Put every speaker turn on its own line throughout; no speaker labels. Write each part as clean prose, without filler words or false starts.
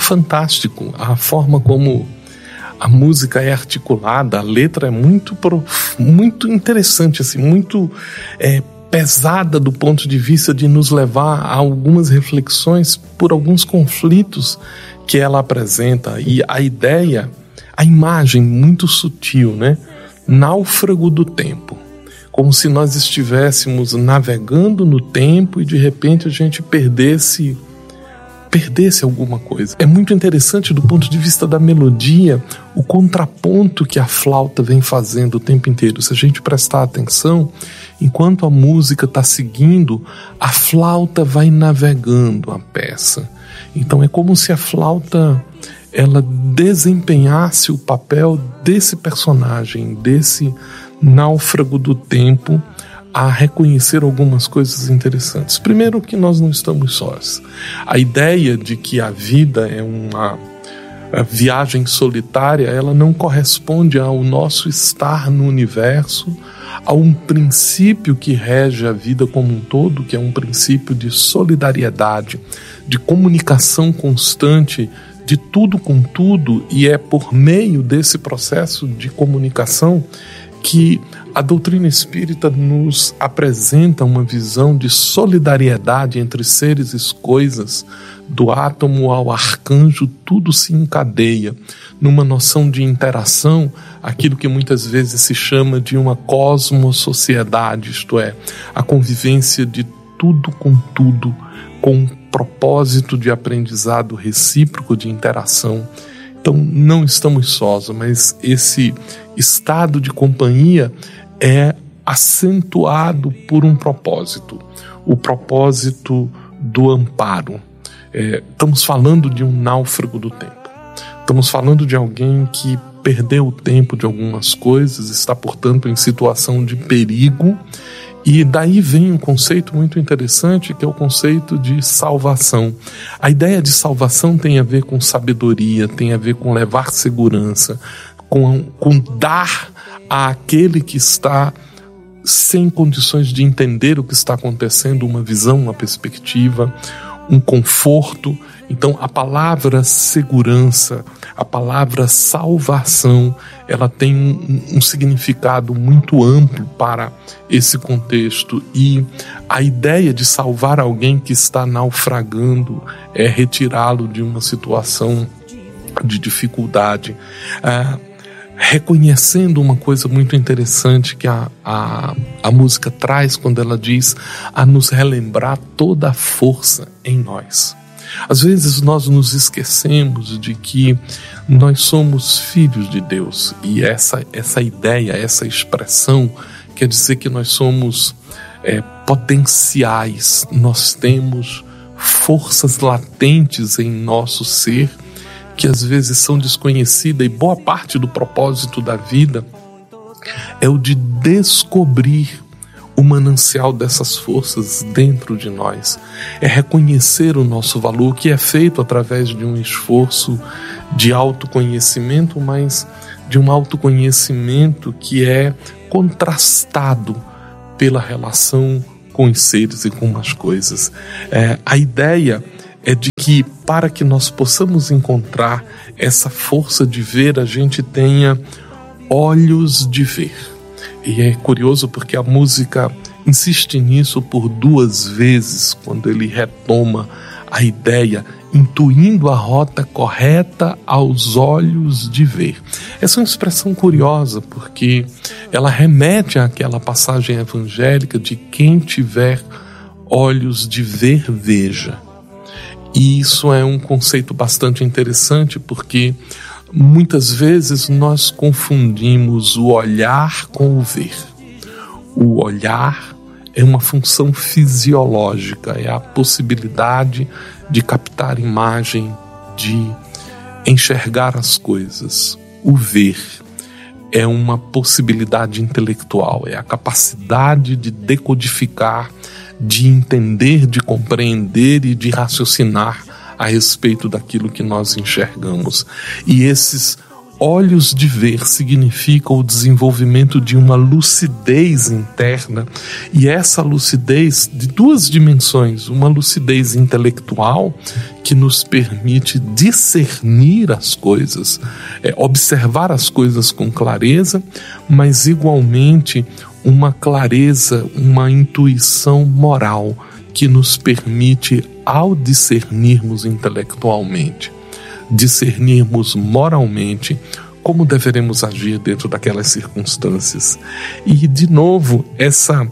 fantástico a forma como a música é articulada, a letra é muito interessante, assim, muito pesada do ponto de vista de nos levar a algumas reflexões por alguns conflitos que ela apresenta. E a ideia, a imagem muito sutil, né? Náufrago do tempo. Como se nós estivéssemos navegando no tempo e de repente a gente perdesse alguma coisa. É muito interessante do ponto de vista da melodia, o contraponto que a flauta vem fazendo o tempo inteiro. Se a gente prestar atenção, enquanto a música está seguindo, a flauta vai navegando a peça. Então é como se a flauta ela desempenhasse o papel desse personagem, desse náufrago do tempo, a reconhecer algumas coisas interessantes. Primeiro, que nós não estamos sós. A ideia de que a vida é uma viagem solitária, ela não corresponde ao nosso estar no universo, a um princípio que rege a vida como um todo, que é um princípio de solidariedade, de comunicação constante de tudo com tudo, e é por meio desse processo de comunicação que a doutrina espírita nos apresenta uma visão de solidariedade entre seres e coisas. Do átomo ao arcanjo, tudo se encadeia numa noção de interação, aquilo que muitas vezes se chama de uma cosmossociedade, isto é, a convivência de tudo, com um propósito de aprendizado recíproco, de interação. Então não estamos sós, mas esse estado de companhia é acentuado por um propósito, o propósito do amparo. Estamos falando de um náufrago do tempo. Estamos falando de alguém que perdeu o tempo de algumas coisas, está, portanto, em situação de perigo. E daí vem um conceito muito interessante, que é o conceito de salvação. A ideia de salvação tem a ver com sabedoria, tem a ver com levar segurança, com dar àquele que está sem condições de entender o que está acontecendo uma visão, uma perspectiva, um conforto. Então a palavra segurança, a palavra salvação, ela tem um significado muito amplo para esse contexto, e a ideia de salvar alguém que está naufragando é retirá-lo de uma situação de dificuldade. Reconhecendo uma coisa muito interessante que a música traz quando ela diz a nos relembrar toda a força em nós. Às vezes nós nos esquecemos de que nós somos filhos de Deus, e essa ideia, essa expressão quer dizer que nós somos potenciais, nós temos forças latentes em nosso ser que às vezes são desconhecidas, e boa parte do propósito da vida é o de descobrir o manancial dessas forças dentro de nós, é reconhecer o nosso valor, que é feito através de um esforço de autoconhecimento, mas de um autoconhecimento que é contrastado pela relação com os seres e com as coisas. A ideia é de que, para que nós possamos encontrar essa força de ver, a gente tenha olhos de ver. E é curioso porque a música insiste nisso por 2 vezes, quando ele retoma a ideia, intuindo a rota correta aos olhos de ver. Essa é uma expressão curiosa, porque ela remete àquela passagem evangélica de quem tiver olhos de ver, veja. E isso é um conceito bastante interessante, porque muitas vezes nós confundimos o olhar com o ver. O olhar é uma função fisiológica, é a possibilidade de captar imagem, de enxergar as coisas. O ver é uma possibilidade intelectual, é a capacidade de decodificar, de entender, de compreender e de raciocinar a respeito daquilo que nós enxergamos. E esses olhos de ver significa o desenvolvimento de uma lucidez interna, e essa lucidez de duas dimensões: uma lucidez intelectual que nos permite discernir as coisas, observar as coisas com clareza, mas igualmente uma clareza, uma intuição moral que nos permite, ao discernirmos intelectualmente, discernirmos moralmente como deveremos agir dentro daquelas circunstâncias. E, de novo, essa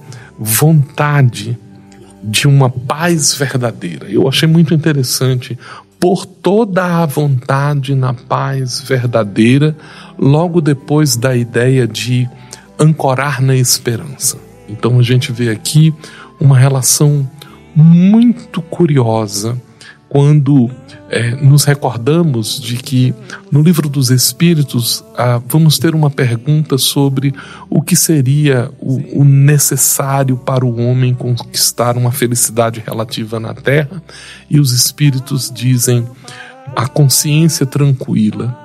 vontade de uma paz verdadeira. Eu achei muito interessante, por toda a vontade na paz verdadeira, logo depois da ideia de ancorar na esperança. Então a gente vê aqui uma relação muito curiosa quando nos recordamos de que no Livro dos Espíritos vamos ter uma pergunta sobre o que seria o necessário para o homem conquistar uma felicidade relativa na Terra, e os Espíritos dizem: a consciência tranquila,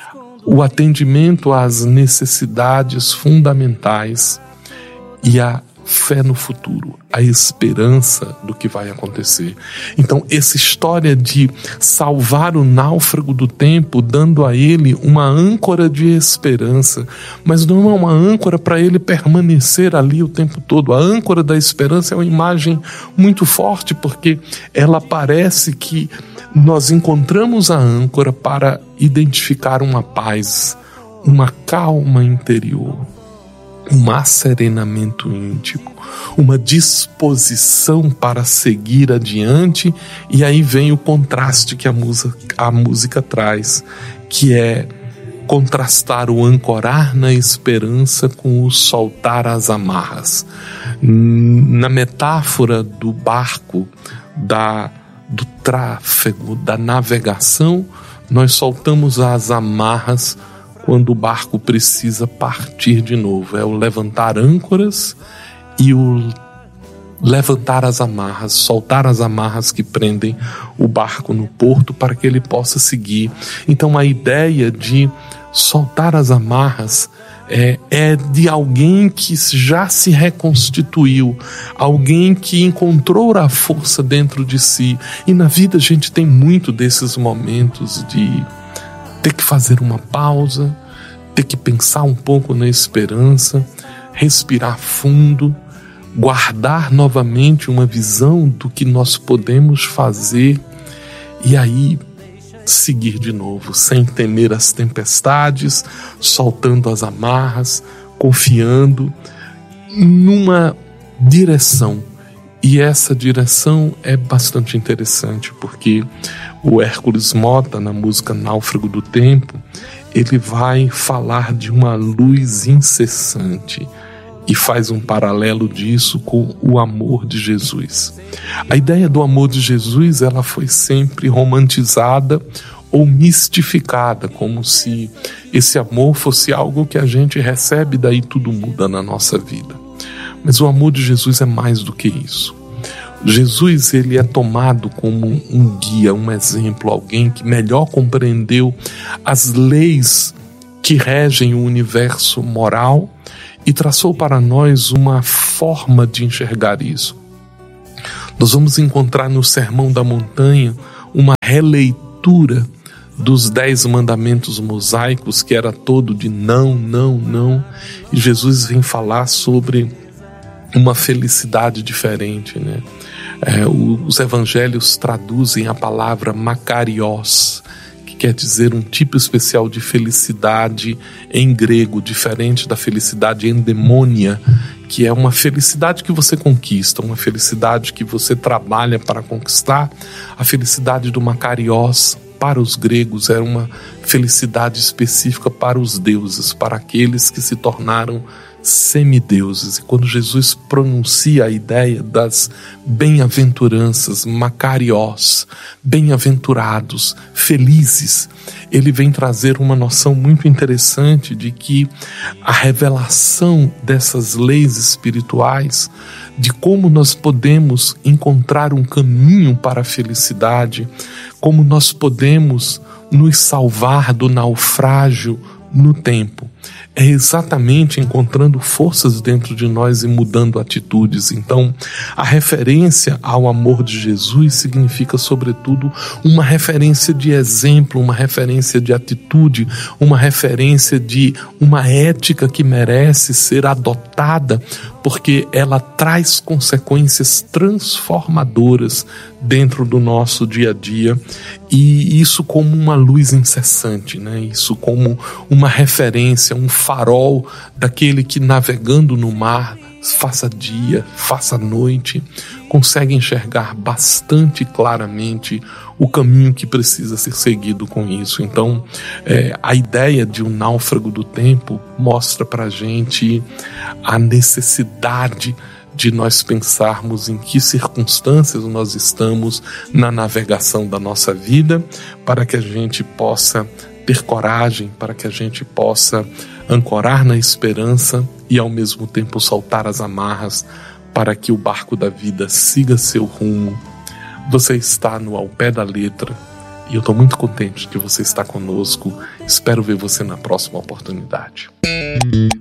o atendimento às necessidades fundamentais e a fé no futuro, a esperança do que vai acontecer. Então, essa história de salvar o náufrago do tempo, dando a ele uma âncora de esperança, mas não é uma âncora para ele permanecer ali o tempo todo. A âncora da esperança é uma imagem muito forte, porque ela parece que nós encontramos a âncora para identificar uma paz, uma calma interior, um asserenamento íntimo, uma disposição para seguir adiante. E aí vem o contraste que a música traz, que é contrastar o ancorar na esperança com o soltar as amarras. Na metáfora do barco, do tráfego, da navegação, nós soltamos as amarras quando o barco precisa partir de novo. É o levantar âncoras e o levantar as amarras, soltar as amarras que prendem o barco no porto para que ele possa seguir. Então a ideia de soltar as amarras é de alguém que já se reconstituiu, alguém que encontrou a força dentro de si. E na vida a gente tem muito desses momentos de ter que fazer uma pausa, ter que pensar um pouco na esperança, respirar fundo, guardar novamente uma visão do que nós podemos fazer e aí seguir de novo, sem temer as tempestades, soltando as amarras, confiando numa direção. E essa direção é bastante interessante, porque o Hércules Mota, na música Náufrago do Tempo, ele vai falar de uma luz incessante e faz um paralelo disso com o amor de Jesus. A ideia do amor de Jesus, ela foi sempre romantizada ou mistificada, como se esse amor fosse algo que a gente recebe e daí tudo muda na nossa vida. Mas o amor de Jesus é mais do que isso. Jesus, ele é tomado como um guia, um exemplo, alguém que melhor compreendeu as leis que regem o universo moral e traçou para nós uma forma de enxergar isso. Nós vamos encontrar no Sermão da Montanha uma releitura dos 10 mandamentos mosaicos, que era todo de não, não, não, e Jesus vem falar sobre uma felicidade diferente, né? Os evangelhos traduzem a palavra makarios, que quer dizer um tipo especial de felicidade em grego, diferente da felicidade endemônia, que é uma felicidade que você conquista, uma felicidade que você trabalha para conquistar. A felicidade do makarios para os gregos era uma felicidade específica para os deuses, para aqueles que se tornaram semideuses. E quando Jesus pronuncia a ideia das bem-aventuranças, makarios, bem-aventurados, felizes, ele vem trazer uma noção muito interessante de que a revelação dessas leis espirituais, de como nós podemos encontrar um caminho para a felicidade, como nós podemos nos salvar do naufrágio no tempo. É exatamente encontrando forças dentro de nós e mudando atitudes. Então, a referência ao amor de Jesus significa, sobretudo, uma referência de exemplo, uma referência de atitude, uma referência de uma ética que merece ser adotada, porque ela traz consequências transformadoras dentro do nosso dia a dia, e isso como uma luz incessante, né? Isso como uma referência, um farol daquele que, navegando no mar, faça dia, faça noite, consegue enxergar bastante claramente o caminho que precisa ser seguido com isso. Então, a ideia de um náufrago do tempo mostra pra gente a necessidade de nós pensarmos em que circunstâncias nós estamos na navegação da nossa vida, para que a gente possa ter coragem, para que a gente possa ancorar na esperança e ao mesmo tempo soltar as amarras, para que o barco da vida siga seu rumo. Você está no Ao Pé da Letra e eu estou muito contente que você está conosco. Espero ver você na próxima oportunidade.